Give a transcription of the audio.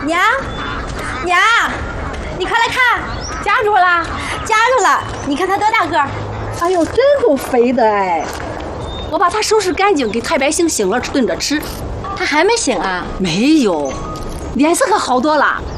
娘，娘，你快来看， 夹住了， 夹住了！你看他多大个儿？ 哎呦，真够肥的哎！我把他收拾干净，给太百姓醒了炖着吃。 他还没醒啊？ 没有，脸色可好多了。